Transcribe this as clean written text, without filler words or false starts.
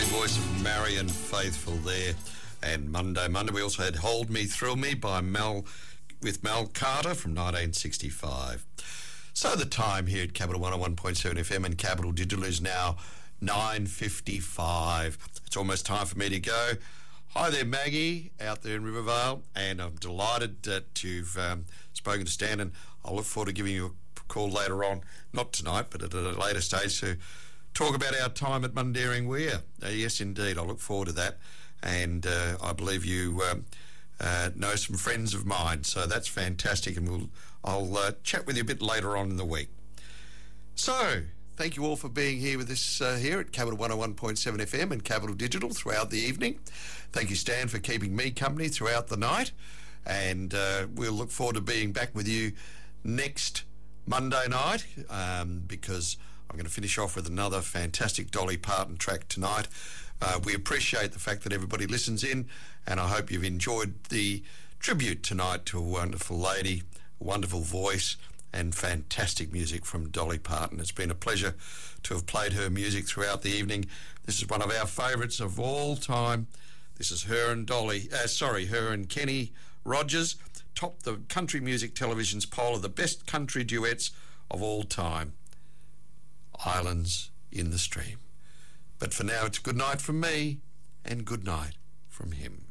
lovely voice of Marian Faithfull there. And Monday we also had Hold Me, Thrill Me by Mel Carter from 1965. So the time here at Capital 101.7 FM and Capital Digital is now 9:55. It's almost time for me to go. Hi there, Maggie, out there in Rivervale, and I'm delighted that you've spoken to Stan, and I'll look forward to giving you a call later on, not tonight, but at a later stage, to talk about our time at Mundaring Weir. Yes, indeed, I look forward to that, and I believe you know some friends of mine, so that's fantastic, and I'll chat with you a bit later on in the week. So, thank you all for being here with us here at Capital 101.7 FM and Capital Digital throughout the evening. Thank you, Stan, for keeping me company throughout the night, and we'll look forward to being back with you next Monday night, because I'm going to finish off with another fantastic Dolly Parton track tonight. We appreciate the fact that everybody listens in, and I hope you've enjoyed the tribute tonight to a wonderful lady, a wonderful voice, and fantastic music from Dolly Parton. It's been a pleasure to have played her music throughout the evening. This is one of our favourites of all time. This is her and Kenny Rogers topped the Country Music Television's poll of the best country duets of all time. Islands in the Stream. But for now, it's good night from me and good night from him.